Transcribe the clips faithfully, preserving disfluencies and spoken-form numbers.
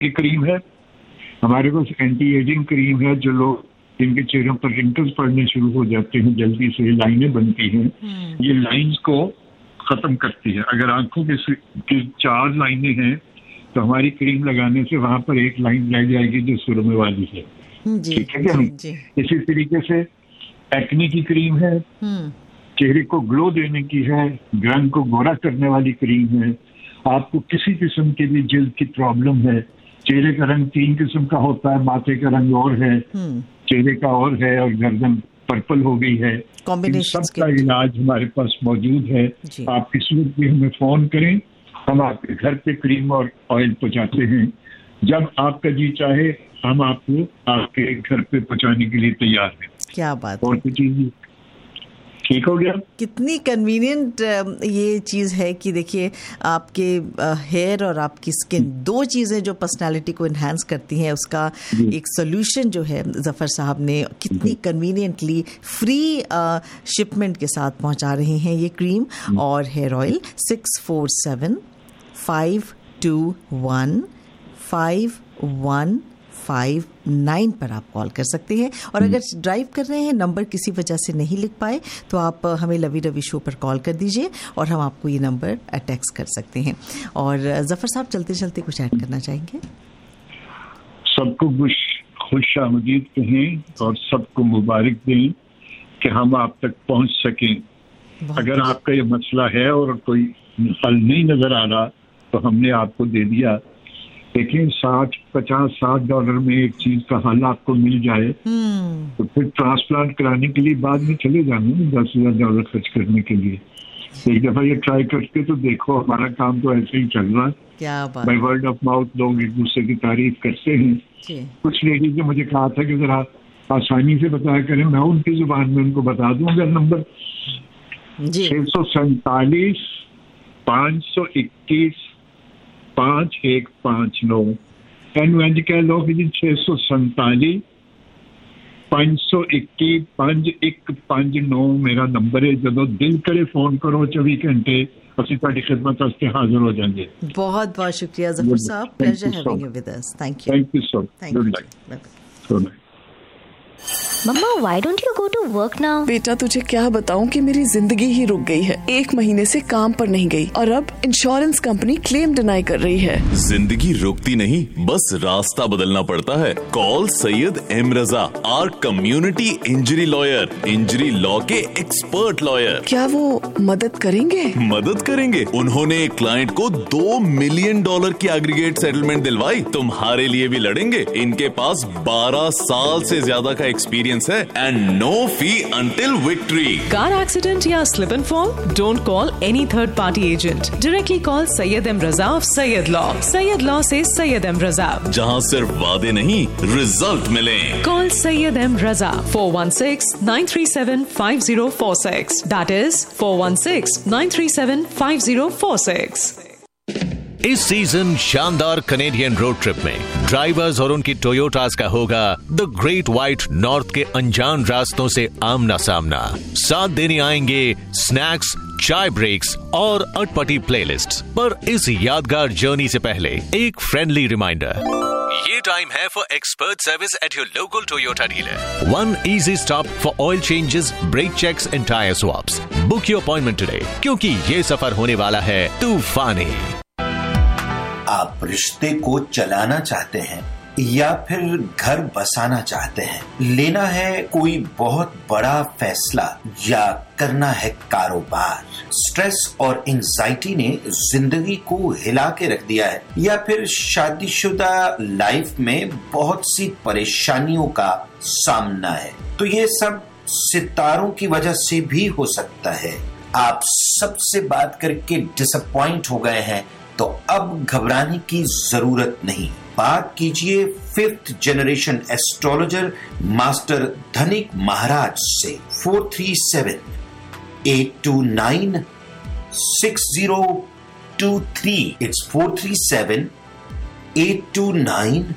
की क्रीम है, हमारे पास एंटी एजिंग क्रीम है, जो लोग जिनके चेहरों पर रिंकल्स पड़ने शुरू हो जाते हैं, जल्दी से लाइनें बनती हैं, ये लाइंस को खत्म करती है। अगर आंखों के, के चार लाइनें हैं तो हमारी क्रीम लगाने से वहां पर एक लाइन रह जाएगी जो सुरमे वाली है। ठीक है क्या? इसी तरीके से एक्ने की क्रीम है, चेहरे को ग्लो देने की है, रंग को गोरा करने वाली क्रीम है। आपको किसी किस्म की भी जिल्द की प्रॉब्लम है, चेहरे का रंग तीन किस्म का होता है, माथे का रंग और है, चेहरे का और है, और गर्दन पर्पल हो गई है, इन सब का इलाज हमारे पास मौजूद है। आप किसी वक्त भी हमें फोन करें, हम आपके घर पे क्रीम और ऑयल पहुंचाते हैं। जब आपका जी चाहे हम आपको आपके घर पे पहुंचाने के लिए तैयार हैं। क्या बात और कुछ चीज ठीक हो गया। कितनी कन्वीनियंट ये चीज़ है कि देखिए आपके हेयर और आपकी स्किन, दो चीज़ें जो पर्सनालिटी को इन्हांस करती हैं, उसका एक सोल्यूशन जो है ज़फ़र साहब ने कितनी कन्वीनियंटली फ्री शिपमेंट के साथ पहुंचा रहे हैं ये क्रीम और hair oil. Six four seven five to one five one five nine पर आप कॉल कर सकते हैं। और अगर ड्राइव कर रहे हैं, नंबर किसी वजह से नहीं लिख पाए, तो आप हमें लवी रवि शो पर कॉल कर दीजिए और हम आपको ये नंबर टेक्स्ट कर सकते हैं। और ज़फ़र साहब चलते चलते कुछ ऐड करना चाहेंगे? सबको खुश खुश आमदीद कहें और सबको मुबारक दें कि हम आप तक पहुंच सकें। अगर आपका ये मसला है और कोई हल नहीं नजर आ रहा तो हमने आपको दे दिया, लेकिन साठ पचास साठ डॉलर में एक चीज का हल आपको मिल जाए तो फिर ट्रांसप्लांट कराने के लिए बाद में चले जाएंगे दस हजार डॉलर खर्च करने के लिए। एक दफा ये ट्राई करके तो देखो, हमारा काम तो ऐसे ही चल रहा है। क्या बात, बाय वर्ड ऑफ माउथ लोग एक दूसरे की तारीफ करते हैं। कुछ लेडीज ने मुझे कहा था कि जरा आसानी से बताया करें, मैं उनकी जुबान में उनको बता दूं। अगर नंबर छह सौ सैतालीस पाँच सौ इक्कीस पांच एक पांच नौ एन कह लो कि छे सौ संताली पांच सौ इक्की पांच एक पांच नौ मेरा नंबर है। जब दिल करे फोन करो, चौबीस घंटे ਅਸੀਂ ਤੁਹਾਡੀ ਖidmat ਵਾਸਤੇ ਹਾਜ਼ਰ ਹੋ ਜਾਵਾਂਗੇ। बहुत बहुत शुक्रिया ज़फ़र साहब, pleasure having you with us. Thank you thank you so much. Good night. Good night. Mamma why don't you go to work now? बेटा तुझे क्या बताऊं कि मेरी जिंदगी ही रुक गई है। एक महीने से काम पर नहीं गई और अब इंश्योरेंस कंपनी क्लेम डिनाई कर रही है। जिंदगी रुकती नहीं, बस रास्ता बदलना पड़ता है। Call Syed M Raza, are community injury lawyer, injury law के एक्सपर्ट लॉयर। क्या वो मदद करेंगे? मदद करेंगे। उन्होंने एक क्लाइंट को दो मिलियन डॉलर की एग्रीगेट सेटलमेंट दिलवाई, तुम्हारे लिए भी लड़ेंगे। इनके पास बारह साल से ज्यादा का एक्सपीरियंस है and no fee until victory. Car accident या slip and fall? Don't call any third party agent, directly call Syed M Raza of Syed law. Syed law से सैयद एम रजा, जहां सिर्फ वादे नहीं रिजल्ट मिले। Call Syed M Raza four one six nine three seven five zero four six, that is four one six nine three seven five zero four six. इस season शानदार Canadian road trip में drivers और उनकी टोयोटास का होगा the great white north के अनजान रास्तों से आमना सामना। साथ देने आएंगे स्नैक्स, चाय ब्रेक्स और अटपटी प्लेलिस्ट। पर इस यादगार जर्नी से पहले एक फ्रेंडली रिमाइंडर, ये टाइम है for expert service at your local Toyota dealer. One easy stop for oil changes, break checks and tyre swaps. Book your appointment today, क्योंकि ये सफर होने वाला है तूफानी। आप रिश्ते को चलाना चाहते हैं या फिर घर बसाना चाहते हैं, लेना है कोई बहुत बड़ा फैसला या करना है कारोबार, स्ट्रेस और एंजाइटी ने जिंदगी को हिला के रख दिया है, या फिर शादीशुदा लाइफ में बहुत सी परेशानियों का सामना है, तो ये सब सितारों की वजह से भी हो सकता है। आप सबसे बात करके डिसअपॉइंट हो गए हैं, तो अब घबराने की जरूरत नहीं। बात कीजिए फिफ्थ जनरेशन एस्ट्रोलॉजर मास्टर धनिक महाराज से। Four three seven eight to nine six zero to three. It's four three seven eight to nine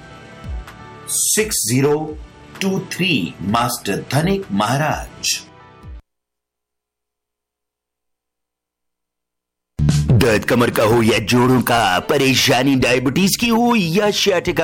six zero to three. Master धनिक महाराज। दर्द कमर का हो या जोड़ों का, परेशानी डायबिटीज की हो या शायद